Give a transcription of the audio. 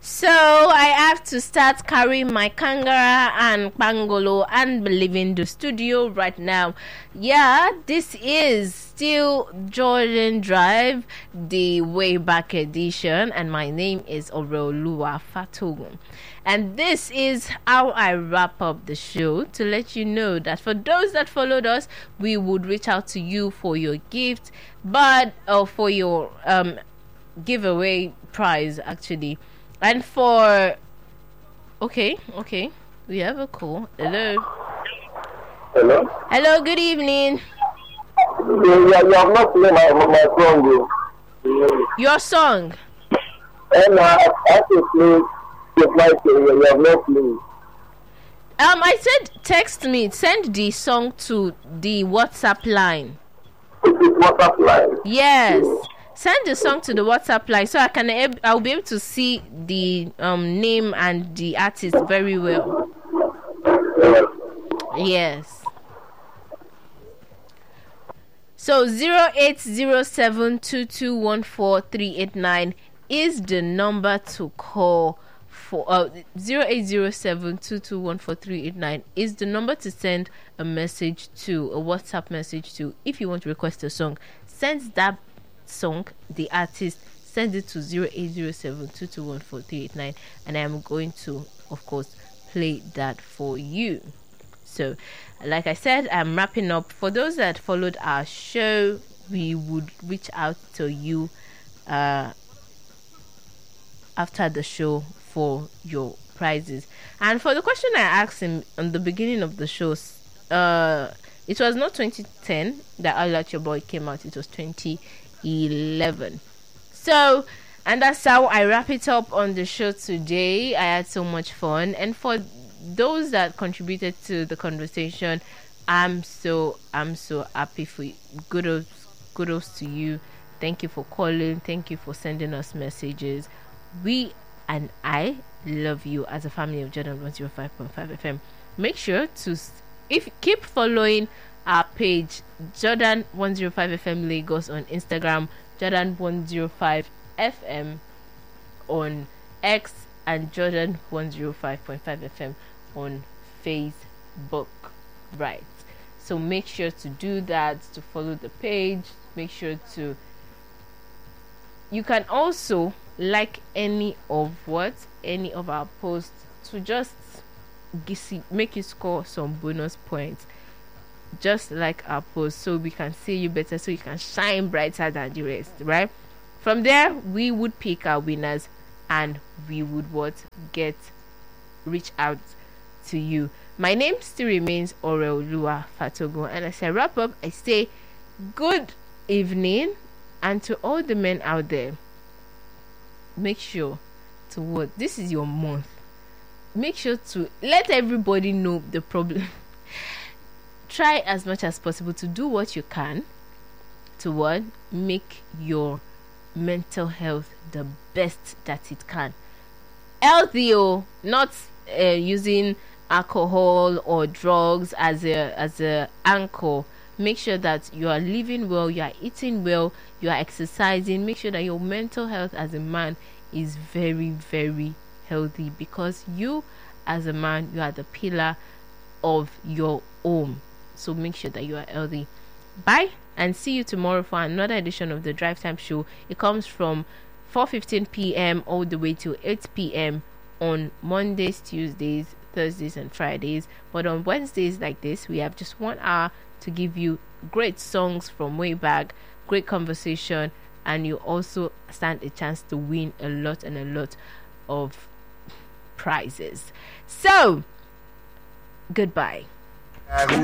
So I have to start carrying my Kangara and Pangolo and leaving the studio right now. Yeah, this is still Jordan Drive, the way back edition, and my name is Oreoluwa Fatogun. And this is how I wrap up the show, to let you know that for those that followed us, we would reach out to you for your gift, but for your giveaway prize actually. And for okay, we have a call. Hello. Hello, good evening. You have not played my song. Your song? And I have to play my song. You have not played. I said text me, send the song to the WhatsApp line. WhatsApp line? Yes. Send the song to the WhatsApp line so I'll be able to see the name and the artist very well. Yes. So 0807221438 is the number to call for. 0807221438 is the number to send a message to, a WhatsApp message to. If you want to request a song, send that song, the artist, send it to 0807221438 and I am going to, of course, play that for you. So like I said, I'm wrapping up. For those that followed our show, we would reach out to you after the show for your prizes. And for the question I asked him on the beginning of the show, it was not 2010 that I Let Your Boy came out, it was 2011. So, and that's how I wrap it up on the show today. I had so much fun, and for those that contributed to the conversation, I'm so happy for you. Kudos to you. Thank you for calling. Thank you for sending us messages. We and I love you as a family of Jordan 105.5 FM. Make sure to keep following our page, Jordan 105 FM Lagos on Instagram, Jordan 105 FM on X, and Jordan 105.5 FM on Facebook. Right. So make sure to do that, to follow the page. Make sure to. You can also like any of our posts to just make you score some bonus points. Just like our post, so we can see you better, so you can shine brighter than the rest, right? From there, we would pick our winners and we would reach out to you. My name still remains Oreoluwa Fatogun, and as I wrap up, I say good evening, and to all the men out there, make sure to this is your month. Make sure to let everybody know the problem. Try as much as possible to do what you can to make your mental health the best that it can. Healthy, not using alcohol or drugs as a anchor. Make sure that you are living well, you are eating well, you are exercising. Make sure that your mental health as a man is very, very healthy, because you as a man, you are the pillar of your home. So make sure that you are healthy. Bye, and see you tomorrow for another edition of the Drive Time Show. It comes from 4:15 p.m. all the way to 8 p.m. on Mondays, Tuesdays, Thursdays, and Fridays. But on Wednesdays like this, we have just 1 hour to give you great songs from way back, great conversation, and you also stand a chance to win a lot of prizes. So, goodbye.